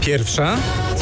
Pierwsza.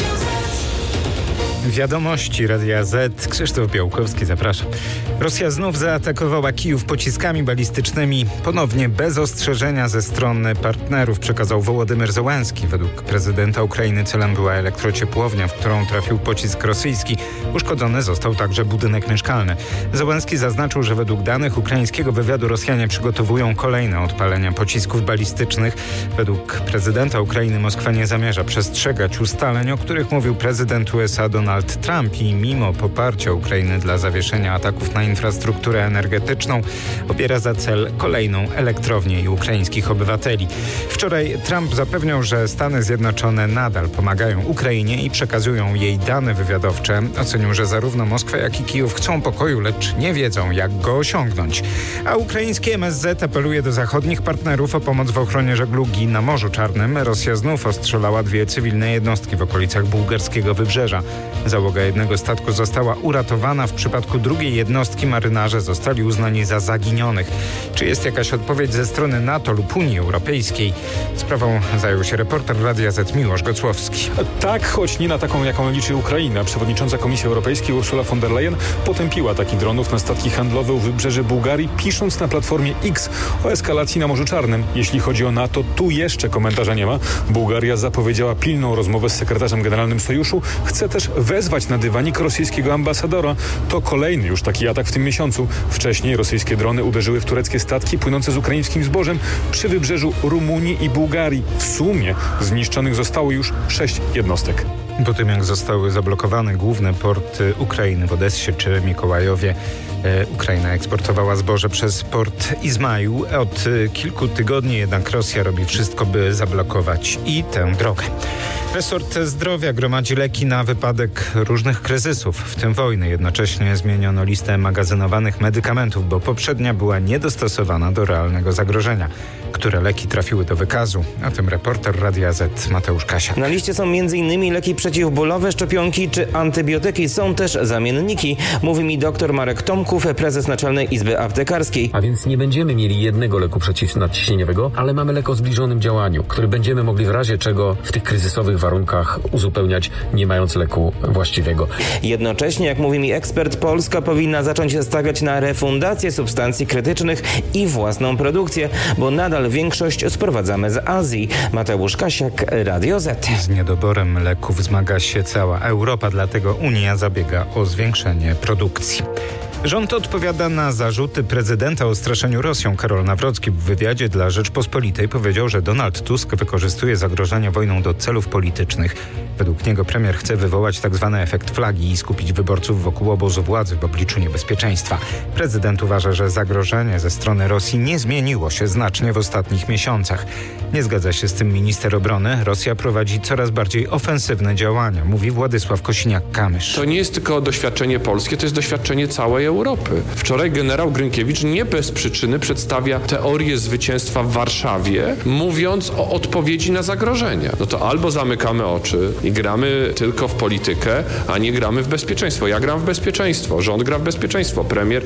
Wiadomości Radia Z. Krzysztof Białkowski, zapraszam. Rosja znów zaatakowała Kijów pociskami balistycznymi, ponownie bez ostrzeżenia ze strony partnerów, przekazał Wołodymyr Zełenski. Według prezydenta Ukrainy celem była elektrociepłownia, w którą trafił pocisk rosyjski. Uszkodzony został także budynek mieszkalny. Zełenski zaznaczył, że według danych ukraińskiego wywiadu Rosjanie przygotowują kolejne odpalenia pocisków balistycznych. Według prezydenta Ukrainy Moskwa nie zamierza przestrzegać ustaleń, o których mówił prezydent USA Donald Trump i mimo poparcia Ukrainy dla zawieszenia ataków na infrastrukturę energetyczną obiera za cel kolejną elektrownię i ukraińskich obywateli. Wczoraj Trump zapewniał, że Stany Zjednoczone nadal pomagają Ukrainie i przekazują jej dane wywiadowcze. Ocenił, że zarówno Moskwa, jak i Kijów chcą pokoju, lecz nie wiedzą, jak go osiągnąć. A ukraiński MSZ apeluje do zachodnich partnerów o pomoc w ochronie żeglugi na Morzu Czarnym. Rosja znów ostrzelała 2 cywilne jednostki w okolicach bułgarskiego wybrzeża. Załoga jednego statku została uratowana. W przypadku drugiej jednostki marynarze zostali uznani za zaginionych. Czy jest jakaś odpowiedź ze strony NATO lub Unii Europejskiej? Sprawą zajął się reporter Radia Z Miłosz Gocłowski. Tak, choć nie na taką, jaką liczy Ukraina. Przewodnicząca Komisji Europejskiej Ursula von der Leyen potępiła ataki dronów na statki handlowe u wybrzeży Bułgarii, pisząc na platformie X o eskalacji na Morzu Czarnym. Jeśli chodzi o NATO, tu jeszcze komentarza nie ma. Bułgaria zapowiedziała pilną rozmowę z sekretarzem generalnym Sojuszu. Chce też wezwać na dywanik rosyjskiego ambasadora. To kolejny już taki atak w tym miesiącu. Wcześniej rosyjskie drony uderzyły w tureckie statki płynące z ukraińskim zbożem przy wybrzeżu Rumunii i Bułgarii. W sumie zniszczonych zostało już 6 jednostek. Po tym, jak zostały zablokowane główne porty Ukrainy w Odessie czy Mikołajowie, Ukraina eksportowała zboże przez port Izmaił. Od kilku tygodni jednak Rosja robi wszystko, by zablokować i tę drogę. Resort Zdrowia gromadzi leki na wypadek różnych kryzysów, w tym wojny. Jednocześnie zmieniono listę magazynowanych medykamentów, bo poprzednia była niedostosowana do realnego zagrożenia. Które leki trafiły do wykazu? O tym reporter Radia Z Mateusz Kasiak. Na liście są m.in. leki przeciwbólowe, szczepionki czy antybiotyki. Są też zamienniki, mówi mi dr Marek Tomków, prezes Naczelnej Izby Aptekarskiej. A więc nie będziemy mieli jednego leku przeciwnadciśnieniowego, ale mamy lek o zbliżonym działaniu, który będziemy mogli w razie czego w tych kryzysowych warunkach uzupełniać, nie mając leku właściwego. Jednocześnie, jak mówi mi ekspert, Polska powinna zacząć stawiać na refundację substancji krytycznych i własną produkcję, bo nadal większość sprowadzamy z Azji. Mateusz Kasiak, Radio Z. Z niedoborem leków zmaga się cała Europa, dlatego Unia zabiega o zwiększenie produkcji. Rząd odpowiada na zarzuty prezydenta o straszeniu Rosją. Karol Nawrocki w wywiadzie dla Rzeczpospolitej powiedział, że Donald Tusk wykorzystuje zagrożenie wojną do celów politycznych. Według niego premier chce wywołać tzw. efekt flagi i skupić wyborców wokół obozu władzy w obliczu niebezpieczeństwa. Prezydent uważa, że zagrożenie ze strony Rosji nie zmieniło się znacznie w ostatnich miesiącach. Nie zgadza się z tym minister obrony. Rosja prowadzi coraz bardziej ofensywne działania, mówi Władysław Kosiniak-Kamysz. To nie jest tylko doświadczenie polskie, to jest doświadczenie całej Europy. Wczoraj generał Grynkiewicz nie bez przyczyny przedstawia teorię zwycięstwa w Warszawie, mówiąc o odpowiedzi na zagrożenia. No to albo zamykamy oczy i gramy tylko w politykę, a nie gramy w bezpieczeństwo. Ja gram w bezpieczeństwo, rząd gra w bezpieczeństwo, premier